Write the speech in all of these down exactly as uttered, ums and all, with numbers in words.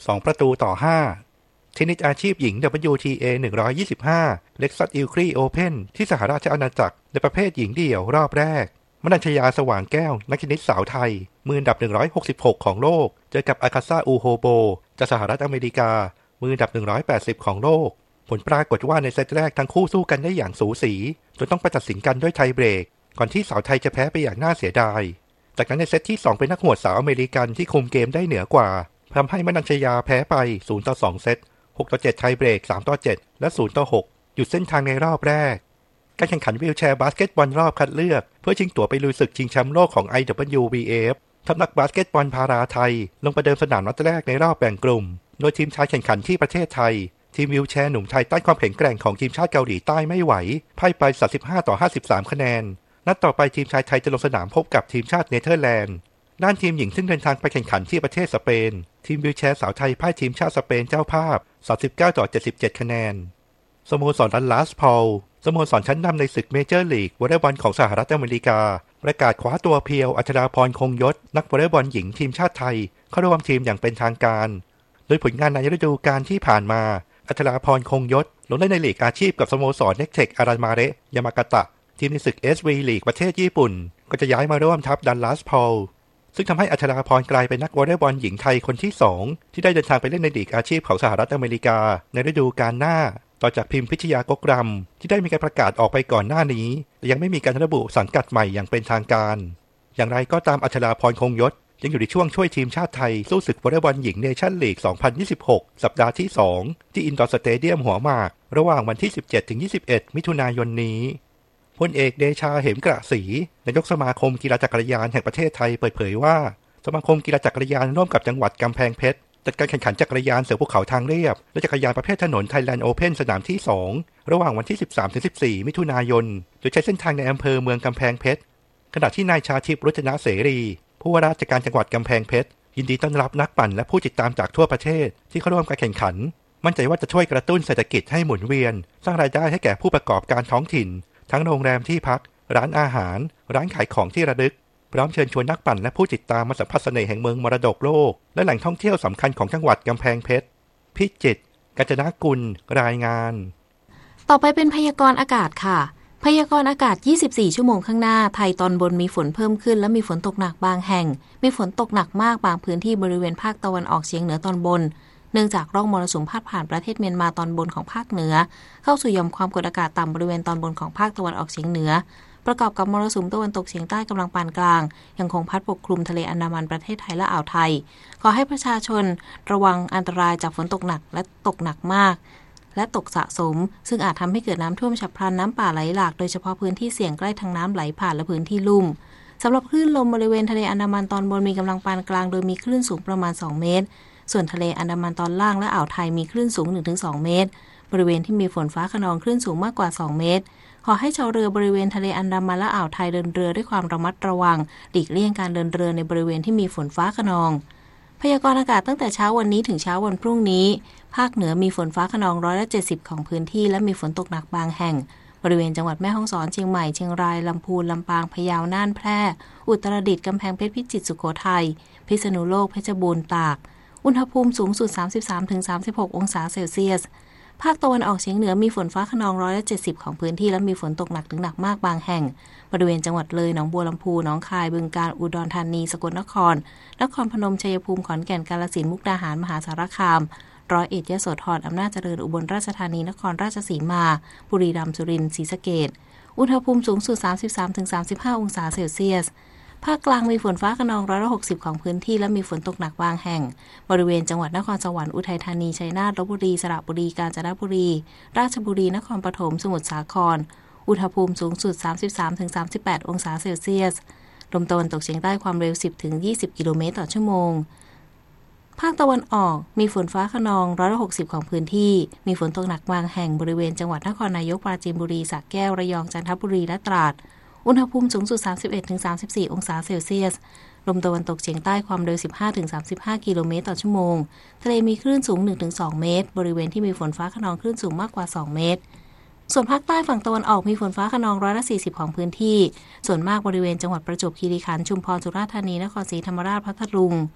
สองประตูต่อห้าเทนนิสอาชีพหญิง ดับเบิลยู ที เอ หนึ่งร้อยยี่สิบห้า Lexus Ilkley Open ที่สหราชอาณาจักรในประเภทหญิงเดี่ยวรอบแรกมนัญชยาสว่างแก้วนักเทนนิสสาวไทยมืออันดับหนึ่งร้อยหกสิบหกของโลกเจอกับอากาซาอูโฮโบจากสหรัฐอเมริกามืออันดับหนึ่งร้อยแปดสิบของโลกผลปรากฏว่าในเซตแรกทั้งคู่สู้กันได้อย่างสูสีจนต้องไปตัดสินกันด้วยไทเบรกก่อนที่สาวไทยจะแพ้ไปอย่างน่าเสียดายจากนั้นในเซตที่สองเป็นนักหวดสาวอเมริกันที่คุมเกมได้เหนือกว่าทำให้มนัญชยาแพ้ไปศูนย์ต่อสองเซตหกต่อเจ็ดไทเบรกสามต่อเจ็ดและศูนย์ต่อหกหยุดเส้นทางในรอบแรกการแข่งขันวีลแชร์บาสเกตบอลรอบคัดเลือกเพื่อชิงตั๋วไปลุยศึกชิงแชมป์โลกของ ไอ ดับเบิลยู บี เอฟ ทัพนักบาสเกตบอลพาราไทยลงประเดิมสนามนัดแรกในรอบแบ่งกลุ่มโดยทีมชายแข่งขันที่ประเทศไทยทีมวีลแชร์หนุ่มไทยต้านความแข็งแกร่งของทีมชาติเกาหลีใต้ไม่ไหวพ่ายไปสามสิบห้าต่อห้าสิบสามคะแนนนัดต่อไปทีมชายไทยจะลงสนามพบกับทีมชาติเนเธอร์แลนด์ด้านทีมหญิงซึ่งเดินทางไปแข่งขันที่ประเทศสเปนทีมวีลแชร์สาวไทยพ่ายทีมชาติสเปนเจ้าภาพสามสิบเก้าต่อเจ็ดสิบเจ็ดคะแนนสโมสรดัลลัสพอลสโมสรชั้นนำในศึกเมเจอร์ลีกวอลเลย์บอลของสหรัฐอเมริกาประกาศคว้าตัวเพียวอัชราพรคงยศนักวอลเลย์บอลหญิงทีมชาติไทยเข้าร่วมทีมอย่างเป็นทางการโดยผลงานในฤดูกาลที่ผ่านมาอัชราพรคงยศลงเล่นในลีกอาชีพกับสโมสรเน็กเทคอารามาเระยามากาตะทีมในศึก เอส วี ลีกประเทศญี่ปุ่นก็จะย้ายมาร่วมทัพดัลลัสพอลซึ่งทำให้อัชราพรกลายเป็นนักวอลเลย์บอลหญิงไทยคนที่สองที่ได้เดินทางไปเล่นในลีกอาชีพของสหรัฐอเมริกาในฤดูกาลหน้าต่อจากพิมพิชยากกรำที่ได้มีการประกาศออกไปก่อนหน้านี้แต่ยังไม่มีการระบุสังกัดใหม่อย่างเป็นทางการอย่างไรก็ตามอัชราพรคงยศยังอยู่ในช่วงช่วยทีมชาติไทยสู้ศึกวอลเลย์บอลหญิงเนชั่นลีกสองพันยี่สิบหกสัปดาห์ที่สองที่อินดอร์สเตเดียมหัวหมากระหว่างวันที่สิบเจ็ดถึงยี่สิบเอ็ดมิถุนายนนี้พลเอกเดชาเหมกระศรีนายกสมาคมกีฬาจักรยานแห่งประเทศไทยเปิดเผยว่าสมาคมกีฬาจักรยานร่วมกับจังหวัดกำแพงเพชรจัดการแข่งขันจักรยานเสือภูเขาทางเรียบและจักรยานประเภทถนนไทยแลนด์โอเพ่นสนามที่สองระหว่างวันที่ สิบสามถึงสิบสี่ มิถุนายนโดยใช้เส้นทางในอำเภอเมืองกำแพงเพชรขณะที่นายชาทิพย์รุจนะเสรีผู้ว่าราชการจังหวัดกำแพงเพชรยินดีต้อนรับนักปั่นและผู้ติดตามจากทั่วประเทศที่เข้าร่วมการแข่งขันมั่นใจว่าจะช่วยกระตุ้นเศรษฐกิจให้หมุนเวียนสร้างรายได้ให้แก่ผู้ประกอบการท้องถิ่นทั้งโรงแรมที่พักร้านอาหารร้านขายของที่ระลึกพร้อมเชิญชวนนักปั่นและผู้ติดตามมาสัมผัสเสน่ห์แห่งเมืองมรดกโลกและแหล่งท่องเที่ยวสำคัญของจังหวัดกำแพงเพชรพิจิตรกาญจนกุลรายงานต่อไปเป็นพยากรณ์อากาศค่ะพยากรณ์อากาศยี่สิบสี่ชั่วโมงข้างหน้าไทยตอนบนมีฝนเพิ่มขึ้นและมีฝนตกหนักบางแห่งมีฝนตกหนักมากบางพื้นที่บริเวณภาคตะวันออกเฉียงเหนือตอนบนเนื่องจากร่องมรสุมพาดผ่านประเทศเมียนมาตอนบนของภาคเหนือเข้าสู่หย่อมความกดอากาศต่ำบริเวณตอนบนของภาคตะวันออกเฉียงเหนือประกอบกับมรสุมตะวันตกเฉียงใต้กำลังปานกลางยังคงพัดปกคลุมทะเลอันดามันประเทศไทยและอ่าวไทยขอให้ประชาชนระวังอันตรายจากฝนตกหนักและตกหนักมากและตกสะสมซึ่งอาจทำให้เกิดน้ำท่วมฉับพลันน้ำป่าไหลหลากโดยเฉพาะพื้นที่เสี่ยงใกล้ทางน้ำไหลผ่านและพื้นที่ลุ่มสำหรับคลื่นลมบริเวณทะเลอันดามันตอนบนมีกำลังปานกลางโดยมีคลื่นสูงประมาณสองเมตรส่วนทะเลอันดามันตอนล่างและอ่าวไทยมีคลื่นสูง หนึ่งถึงสอง เมตรบริเวณที่มีฝนฟ้าคะนองคลื่นสูงมากกว่าสองเมตรขอให้ชาวเรือบริเวณทะเลอันดามันและอ่าวไทยเดินเรือด้วยความระมัดระวังหลีกเลี่ยงการเดินเรือในบริเวณที่มีฝนฟ้าคะนองพยากรณ์อากาศตั้งแต่เช้าวันนี้ถึงเช้าวันพรุ่งนี้ภาคเหนือมีฝนฟ้าคะนองร้อยละเจ็ดสิบของพื้นที่และมีฝนตกหนักบางแห่งบริเวณจังหวัดแม่ฮ่องสอนเชียงใหม่เชียงรายลำพูนลำปางพะเยาน่านแพร่อุตรดิตถ์กำแพงเพชรพิจิตรสุโขทัยพิษณุโลกเพชรบูรณ์ตากอุณหภูมิสูงสุด สามสิบสามถึงสามสิบหก องศาเซลเซียสภาคตะวันออกเฉียงเหนือมีฝนฟ้าคะนองร้อยละเจ็ดสิบของพื้นที่และมีฝนตกหนักถึงหนักมากบางแห่งบริเวณจังหวัดเลยหนองบัวลำพูหนองคายบึงกาฬอุดรธานีสกลนครนครพนมชัยภูมิขอนแก่นกาฬสินธุ์มุกดาหารมหาสารคามร้อยเอ็ดยโสธรอำนาจเจริญอุบลราชธานีนครราชสีมาบุรีรัมย์สุรินทร์ศรีสะเกษอุณหภูมิสูงสุด สามสิบสามถึงสามสิบห้า องศาเซลเซียสภาคกลางมีฝนฟ้าคะนองร้อยละหกสิบของพื้นที่และมีฝนตกหนักบางแห่งบริเวณจังหวัดนครสวรรค์อุทัยธานีชัยนาทลพบุรีสระบุรีกาญจนบุรีราชบุรีนครปฐมสมุทรสาครอุณหภูมิสูงสุด สามสิบสามถึงสามสิบแปด องศาเซลเซียสลมตะวันตกเฉียงใต้ความเร็ว สิบถึงยี่สิบ กิโลเมตรต่อชั่วโมงภาคตะวันออกมีฝนฟ้าคะนองร้อยละหกสิบของพื้นที่มีฝนตกหนักบางแห่งบริเวณจังหวัดนครนายกปราจีนบุรีสระแก้วระยองจันทบุรีและตราดอุณหภูมิสูงสุด สามสิบเอ็ดถึงสามสิบสี่ องศาเซลเซียสลมตะวันตกเฉียงใต้ความเร็ว สิบห้าถึงสามสิบห้า กิโลเมตรต่อชั่วโมงทะเลมีคลื่นสูง หนึ่งถึงสอง เมตรบริเวณที่มีฝนฟ้าคะนองคลื่นสูงมากกว่าสองเมตรส่วนภาคใต้ฝั่งตะวันออกมีฝนฟ้าคะนองร้อยละสี่สิบของพื้นที่ส่วนมากบริเวณจังหวัดประจวบคีรีขันธ์ชุมพรสุราษฎร์ธานีนครศรีธรรมราชพัทลุง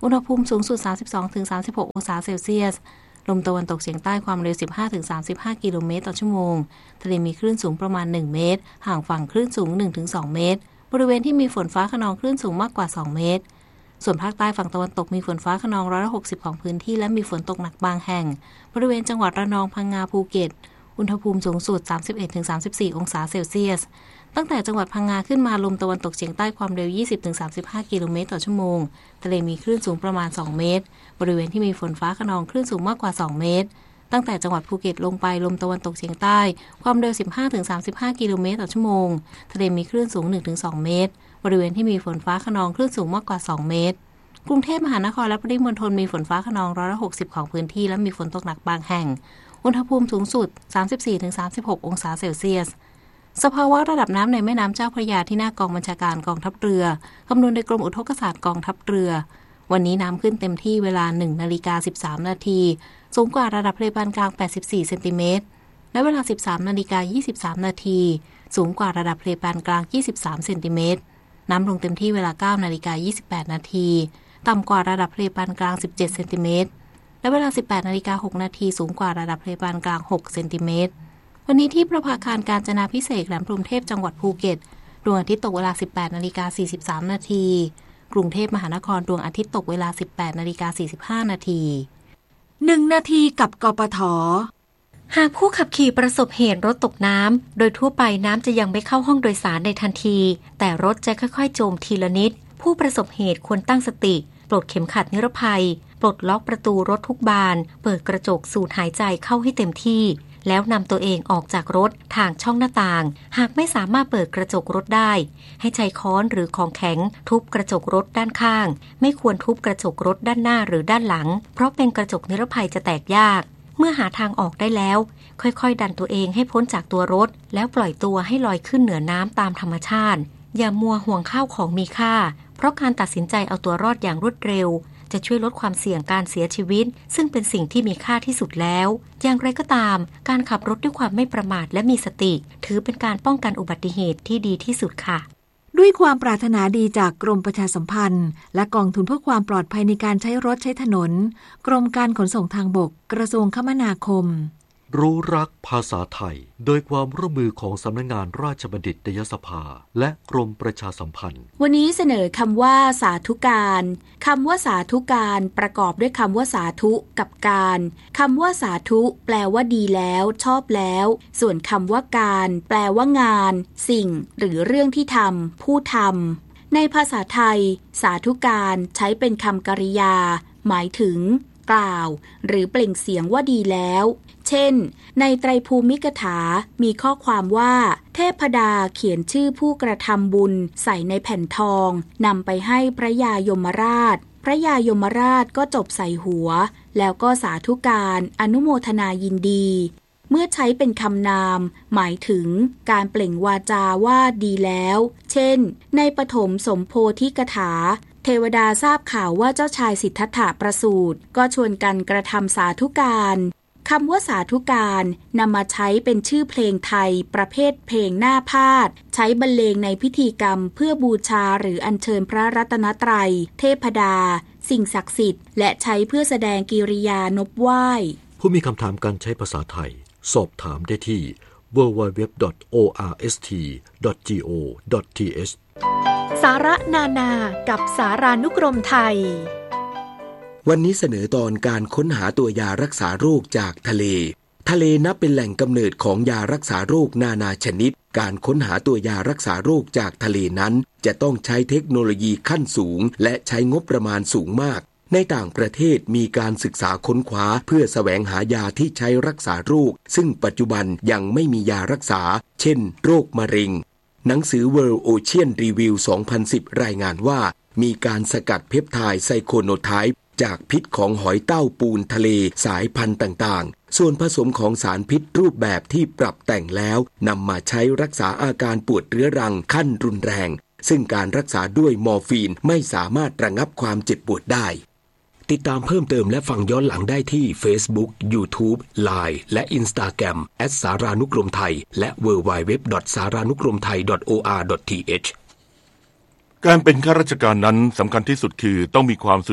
อุณหภูมิสูงสุด สามสิบสองถึงสามสิบหก องศาเซลเซียสลมตะวันตกเฉียงใต้ความเร็ว สิบห้าถึงสามสิบห้า กิโลเมตรต่อชั่วโมงทะเลมีคลื่นสูงประมาณหนึ่งเมตรห่างฝั่งคลื่นสูง หนึ่งถึงสอง เมตรบริเวณที่มีฝนฟ้าคะนองคลื่นสูงมากกว่าสองเมตรส่วนภาคใต้ฝั่งตะวันตกมีฝนฟ้าคะนองร้อยละหกสิบของพื้นที่และมีฝนตกหนักบางแห่งบริเวณจังหวัดระนองพังงาภูเก็ตอุณหภูมิสูงสุด สามสิบเอ็ดถึงสามสิบสี่ องศาเซลเซียสตั้งแต่จังหวัดพังงาขึ้นมาลมตะวันตกเฉียงใต้ความเร็ว ยี่สิบถึงสามสิบห้า กิโลเมตรต่อชั่วโมงทะเลมีคลื่นสูงประมาณสองเมตรบริเวณที่มีฝนฟ้าคะนองคลื่นสูงมากกว่าสองเมตรตั้งแต่จังหวัดภูเก็ตลงไปลมตะวันตกเฉียงใต้ความเร็ว สิบห้าถึงสามสิบห้า กิโลเมตรต่อชั่วโมงทะเลมีคลื่นสูง หนึ่งถึงสอง เมตรบริเวณที่มีฝนฟ้าคะนองคลื่นสูงมากกว่าสองเมตรกรุงเทพมหานครและปริมณฑลมีฝนฟ้าคะนองร้อยละหกสิบของพื้นที่และมีฝนตกหนักบางแห่งอุณหภูมิสูงสุด สามสิบสี่ถึงสามสิบหก องศาเซลเซียสสภาวะระดับน้ำในแม่น้ำเจ้าพระยาที่หน้ากองบัญชาการกองทัพเรือคำนวณโดยกรมอุทกศาสตร์กองทัพเรือวันนี้น้ำขึ้นเต็มที่เวลา หนึ่งนาฬิกาสิบสามนาทีสูงกว่าระดับทะเลปานกลางแปดสิบสี่เซนติเมตรและเวลา สิบสามนาฬิกายี่สิบสามนาทีสูงกว่าระดับทะเลปานกลางยี่สิบสามเซนติเมตรน้ำลงเต็มที่เวลา เก้านาฬิกายี่สิบแปดนาทีต่ำกว่าระดับทะเลปานกลางสิบเจ็ดเซนติเมตรและเวลา สิบแปดนาฬิกาหกนาทีสูงกว่าระดับทะเลปานกลางหกเซนติเมตรวันนี้ที่ประภาคารกาญจนาภิเษกแหลมพรหมเทพจังหวัดภูเก็ตดวงอาทิตย์ตกเวลา สิบแปดนาฬิกาสี่สิบสามนาทีกรุงเทพมหานครดวงอาทิตย์ตกเวลา สิบแปดนาฬิกาสี่สิบห้านาทีหนึ่งนาทีกับกปท. หากผู้ขับขี่ประสบเหตุรถตกน้ำโดยทั่วไปน้ำจะยังไม่เข้าห้องโดยสารในทันทีแต่รถจะค่อยๆจมทีละนิดผู้ประสบเหตุควรตั้งสติปลดเข็มขัดนิรภัยปลดล็อกประตูรถทุกบานเปิดกระจกสูดหายใจเข้าให้เต็มที่แล้วนำตัวเองออกจากรถทางช่องหน้าต่างหากไม่สามารถเปิดกระจกรถได้ให้ใช้ค้อนหรือของแข็งทุบกระจกรถด้านข้างไม่ควรทุบกระจกรถด้านหน้าหรือด้านหลังเพราะเป็นกระจกนิรภัยจะแตกยากเมื่อหาทางออกได้แล้วค่อยๆดันตัวเองให้พ้นจากตัวรถแล้วปล่อยตัวให้ลอยขึ้นเหนือน้ำตามธรรมชาติอย่ามัวห่วงข้าวของมีค่าเพราะการตัดสินใจเอาตัวรอดอย่างรวดเร็วจะช่วยลดความเสี่ยงการเสียชีวิตซึ่งเป็นสิ่งที่มีค่าที่สุดแล้วอย่างไรก็ตามการขับรถด้วยความไม่ประมาทและมีสติถือเป็นการป้องกันอุบัติเหตุที่ดีที่สุดค่ะด้วยความปรารถนาดีจากกรมประชาสัมพันธ์และกองทุนเพื่อความปลอดภัยในการใช้รถใช้ถนนกรมการขนส่งทางบกกระทรวงคมนาคมรู้รักภาษาไทยโดยความร่วมมือของสำนักงานราชบัณฑิตยสภาและกรมประชาสัมพันธ์วันนี้เสนอคำว่าสาธุการคำว่าสาธุการประกอบด้วยคำว่าสาธุกับการคำว่าสาธุแปลว่าดีแล้วชอบแล้วส่วนคำว่าการแปลว่างานสิ่งหรือเรื่องที่ทำผู้ทำในภาษาไทยสาธุการใช้เป็นคำกริยาหมายถึงกล่าวหรือเปล่งเสียงว่าดีแล้วเช่นในไตรภูมิกถามีข้อความว่าเทพดาเขียนชื่อผู้กระทำบุญใส่ในแผ่นทองนำไปให้พระยายมราชพระยายมราชก็จบใส่หัวแล้วก็สาธุการอนุโมทนายินดีเมื่อใช้เป็นคำนามหมายถึงการเปล่งวาจาว่าดีแล้วเช่นในปฐมสมโพธิกถาเทวดาทราบข่าวว่าเจ้าชายสิทธัตถะประสูติก็ชวนกันกระทำสาธุการคำว่าสาธุการนำมาใช้เป็นชื่อเพลงไทยประเภทเพลงหน้าพาทย์ใช้บรรเลงในพิธีกรรมเพื่อบูชาหรืออัญเชิญพระรัตนตรัยเทพดาสิ่งศักดิ์สิทธิ์และใช้เพื่อแสดงกิริยานบไหว้ผู้มีคำถามการใช้ภาษาไทยสอบถามได้ที่ ดับเบิลยู ดับเบิลยู ดับเบิลยู ดอท โอ อาร์ เอส ที ดอท จี โอ ดอท ที เอชสาระนานากับสารานุกรมไทยวันนี้เสนอตอนการค้นหาตัวยารักษาโรคจากทะเลทะเลนับเป็นแหล่งกำเนิดของยารักษาโรคนานาชนิดการค้นหาตัวยารักษาโรคจากทะเลนั้นจะต้องใช้เทคโนโลยีขั้นสูงและใช้งบประมาณสูงมากในต่างประเทศมีการศึกษาค้นคว้าเพื่อแสวงหายาที่ใช้รักษาโรคซึ่งปัจจุบันยังไม่มียารักษาเช่นโรคมะเร็งหนังสือ World Ocean Review สองพันสิบ รายงานว่ามีการสกัดเพปไทด์ไซโคโนไทป์จากพิษของหอยเต้าปูนทะเลสายพันธุ์ต่างๆส่วนผสมของสารพิษรูปแบบที่ปรับแต่งแล้วนำมาใช้รักษาอาการปวดเรื้อรังขั้นรุนแรงซึ่งการรักษาด้วยมอร์ฟีนไม่สามารถระงับความเจ็บปวดได้ติดตามเพิ่มเติมและฟังย้อนหลังได้ที่ Facebook, YouTube, ไลน์ และ Instagram แอท สารานุกรมไทยและ ดับเบิลยู ดับเบิลยู ดับเบิลยู ดอท สารานุกรมไทย ดอท โอ อาร์ ดอท ที เอชการเป็นข้าราชการนั้นสำคัญที่สุดคือต้องมีความสุจริต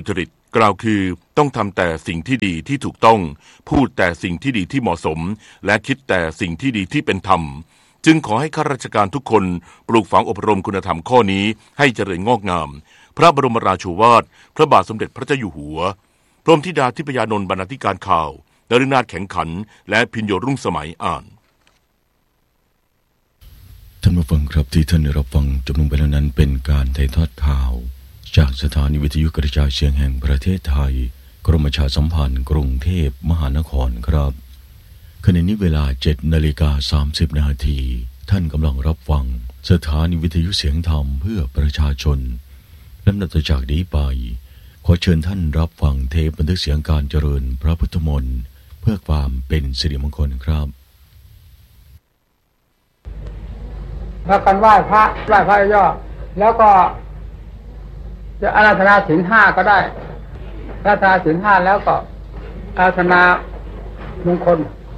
กล่าวคือต้องทำแต่สิ่งที่ดีที่ถูกต้องพูดแต่สิ่งที่ดีที่เหมาะสมและคิดแต่สิ่งที่ดีที่เป็นธรรมจึงขอให้ข้าราชการทุกคนปลูกฝังอบรมคุณธรรมข้อนี้ให้เจริญงอกงามพระบรมราโชวาทพระบาทสมเด็จพระเจ้าอยู่หัวพรหมธิดาทิพยานนท์บรรณาธิการข่าวนฤนาถแข็งขันและพิญโยรุ่งสมัยอ่านท่านผู้ฟังครับที่ท่านได้รับฟังจบลงไปแล้วนั้นเป็นการถ่ายทอดข่าวจากสถานีวิทยุกระจายเสียงแห่งประเทศไทยกรมประชาสัมพันธ์กรุงเทพมหานครครับขณะนี้เวลา เจ็ดนาฬิกาสามสิบนาทีท่านกำลังรับฟังสถานีวิทยุเสียงธรรมเพื่อประชาชนลำดับต่อจากนี้ไปขอเชิญท่านรับฟังเทปบันทึกเสียงการเจริญพระพุทธมนต์เพื่อความเป็นสิริมงคลครับพากันไหว้พระไหว้พระย่อแล้วก็จะอาราธนาศีลห้าก็ได้อาราธนาศีลห้าแล้วก็อาราธนามงคล